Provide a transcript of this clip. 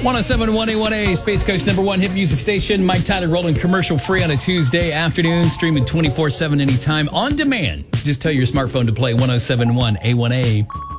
1071 A1A, Space Coast #1 hit music station. Mike Tyler rolling commercial free on a Tuesday afternoon, streaming 24/7 anytime on demand. Just tell your smartphone to play 1071 A1A.